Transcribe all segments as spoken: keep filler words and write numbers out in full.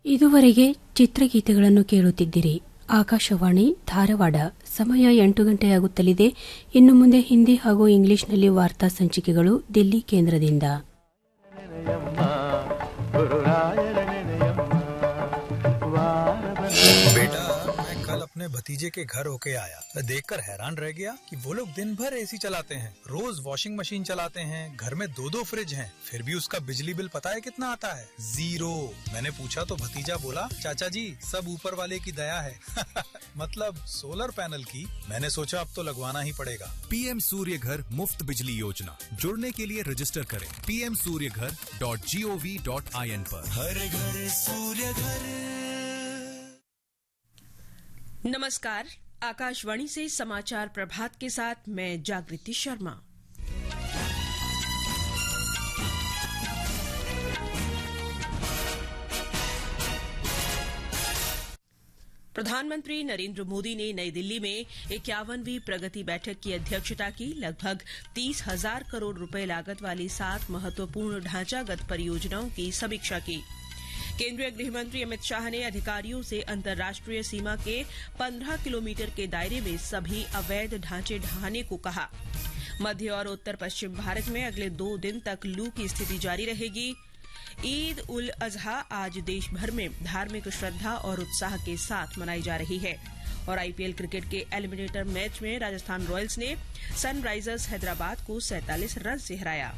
ಇದುವರೆಗೆ ಚಿತ್ರಗೀತೆಗಳನ್ನು ಕೇಳುತ್ತಿದ್ದಿರಿ. ಆಕಾಶವಾಣಿ ಧಾರವಾಡ. ಸಮಯ ಎಂಟು ಗಂಟೆಯಾಗುತ್ತಲಿದೆ. ಇನ್ನು ಮುಂದೆ ಹಿಂದಿ ಹಾಗೂ ಇಂಗ್ಲಿಷ್ನಲ್ಲಿ ವಾರ್ತಾ ಸಂಚಿಕೆಗಳು ದಿಲ್ಲಿ ಕೇಂದ್ರದಿಂದ. बेटा, मैं कल अपने भतीजे के घर होके आया। मैं देखकर हैरान रह गया कि वो लोग दिन भर एसी चलाते हैं, रोज वॉशिंग मशीन चलाते हैं, घर में दो दो फ्रिज हैं, फिर भी उसका बिजली बिल पता है कितना आता है? जीरो। मैंने पूछा तो भतीजा बोला, चाचा जी सब ऊपर वाले की दया है। मतलब सोलर पैनल की। मैंने सोचा अब तो लगवाना ही पड़ेगा। पीएम सूर्य घर मुफ्त बिजली योजना। जुड़ने के लिए रजिस्टर करें पी एम सूर्य घर dot G O V dot I N पर। हर घर सूर्य घर। नमस्कार, आकाशवाणी से समाचार प्रभात के साथ मैं जागृति शर्मा। प्रधानमंत्री नरेंद्र मोदी ने नई दिल्ली में इक्यावनवीं प्रगति बैठक की अध्यक्षता की। लगभग तीस हजार करोड़ रुपए लागत वाली सात महत्वपूर्ण ढांचागत परियोजनाओं की समीक्षा की। केंद्रीय गृह मंत्री अमित शाह ने अधिकारियों से अंतर्राष्ट्रीय सीमा के पंद्रह किलोमीटर के दायरे में सभी अवैध ढांचे ढहाने को कहा। मध्य और उत्तर पश्चिम भारत में अगले दो दिन तक लू की स्थिति जारी रहेगी। ईद उल अजहा आज देश भर में धार्मिक श्रद्धा और उत्साह के साथ मनाई जा रही है। और आईपीएल क्रिकेट के एलिमिनेटर मैच में राजस्थान रॉयल्स ने सनराइजर्स हैदराबाद को सैंतालीस रन से हराया।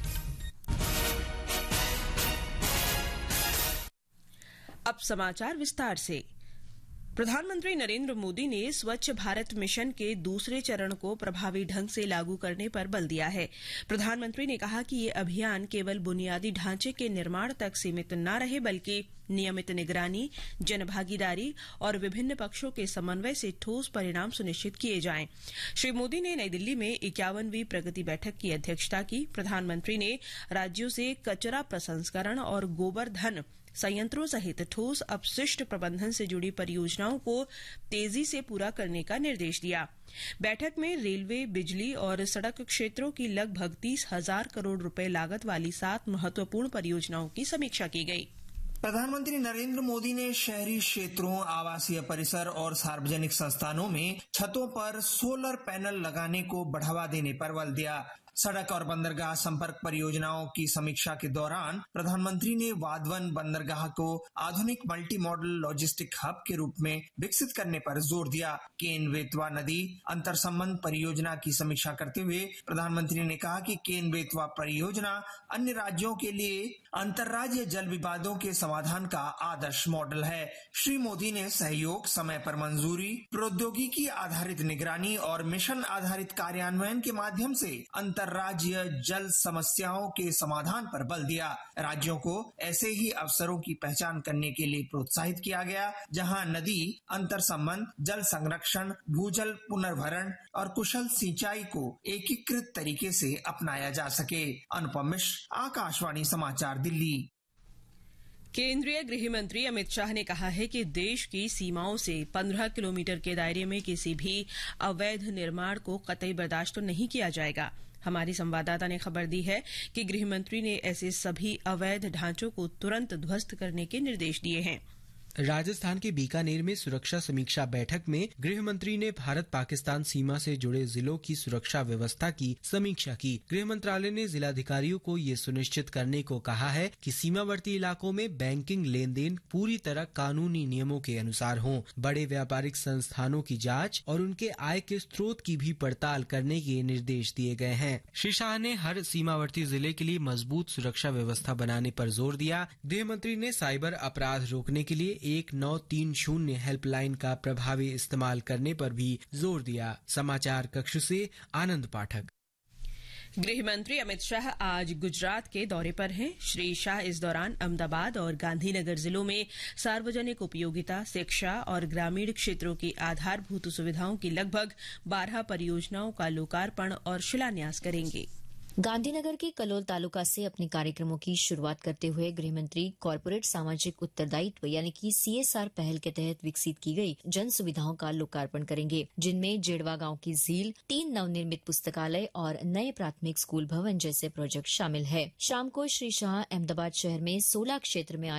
अब समाचार विस्तार से। प्रधानमंत्री नरेंद्र मोदी ने स्वच्छ भारत मिशन के दूसरे चरण को प्रभावी ढंग से लागू करने पर बल दिया है। प्रधानमंत्री ने कहा कि ये अभियान केवल बुनियादी ढांचे के निर्माण तक सीमित न रहे, बल्कि नियमित निगरानी, जनभागीदारी और विभिन्न पक्षों के समन्वय से ठोस परिणाम सुनिश्चित किए जाएं। श्री मोदी ने नई दिल्ली में इक्यावनवीं प्रगति बैठक की अध्यक्षता की। प्रधानमंत्री ने राज्यों से कचरा प्रसंस्करण और गोबर धन संयंत्रों सहित ठोस अपशिष्ट प्रबंधन से जुड़ी परियोजनाओं को तेजी से पूरा करने का निर्देश दिया। बैठक में रेलवे, बिजली और सड़क क्षेत्रों की लगभग तीस हजार करोड़ रुपए लागत वाली सात महत्वपूर्ण परियोजनाओं की समीक्षा की गई। प्रधानमंत्री नरेंद्र मोदी ने शहरी क्षेत्रों, आवासीय परिसर और सार्वजनिक संस्थानों में छतों पर सोलर पैनल लगाने को बढ़ावा देने पर बल दिया। सड़क और बंदरगाह संपर्क परियोजनाओं की समीक्षा के दौरान प्रधानमंत्री ने वाधवन बंदरगाह को आधुनिक मल्टी मॉडल लॉजिस्टिक हब के रूप में विकसित करने पर जोर दिया। केन बेतवा नदी अंतर संबंध परियोजना की समीक्षा करते हुए प्रधानमंत्री ने कहा कि केन बेतवा परियोजना अन्य राज्यों के लिए अंतर्राज्यीय जल विवादों के समाधान का आदर्श मॉडल है। श्री मोदी ने सहयोग, समय पर मंजूरी, प्रौद्योगिकी आधारित निगरानी और मिशन आधारित कार्यान्वयन के माध्यम से अंतर्राज्यीय जल समस्याओं के समाधान पर बल दिया। राज्यों को ऐसे ही अवसरों की पहचान करने के लिए प्रोत्साहित किया गया, जहां नदी अंतर संबंध, जल संरक्षण, भूजल पुनर्भरण और कुशल सिंचाई को एकीकृत तरीके से अपनाया जा सके। अनुपम मिश्र, आकाशवाणी समाचार, दिल्ली। केंद्रीय गृह मंत्री अमित शाह ने कहा है कि देश की सीमाओं से पंद्रह किलोमीटर के दायरे में किसी भी अवैध निर्माण को कतई बर्दाश्त नहीं किया जाएगा। हमारी संवाददाता ने खबर दी है कि गृह मंत्री ने ऐसे सभी अवैध ढांचों को तुरंत ध्वस्त करने के निर्देश दिए हैं। राजस्थान के बीकानेर में सुरक्षा समीक्षा बैठक में गृह मंत्री ने भारत पाकिस्तान सीमा से जुड़े जिलों की सुरक्षा व्यवस्था की समीक्षा की। गृह मंत्रालय ने जिलाधिकारियों को ये सुनिश्चित करने को कहा है कि सीमावर्ती इलाकों में बैंकिंग लेन देन पूरी तरह कानूनी नियमों के अनुसार हों। बड़े व्यापारिक संस्थानों की जांच और उनके आय के स्रोत की भी पड़ताल करने के निर्देश दिए गए हैं। श्री शाह ने हर सीमावर्ती जिले के लिए मजबूत सुरक्षा व्यवस्था बनाने पर जोर दिया। गृह मंत्री ने साइबर अपराध रोकने के लिए एक नौ तीन शून्य हेल्पलाइन का प्रभावी इस्तेमाल करने पर भी जोर दिया। समाचार कक्ष से आनंद पाठक। गृह मंत्री अमित शाह आज गुजरात के दौरे पर हैं। श्री शाह इस दौरान अहमदाबाद और गांधीनगर जिलों में सार्वजनिक उपयोगिता, शिक्षा और ग्रामीण क्षेत्रों की आधारभूत सुविधाओं की लगभग बारह परियोजनाओं का लोकार्पण और शिलान्यास करेंगे। गांधीनगर के कलोल तालुका से अपने कार्यक्रमों की शुरुआत करते हुए गृह मंत्री कॉरपोरेट सामाजिक उत्तरदायित्व यानी कि सीएसआर पहल के तहत विकसित की गई जन सुविधाओं का लोकार्पण करेंगे, जिनमें जेड़वा गांव की झील, तीन नवनिर्मित पुस्तकालय और नए प्राथमिक स्कूल भवन जैसे प्रोजेक्ट शामिल है। शाम को श्री शाह अहमदाबाद शहर में सोला क्षेत्र में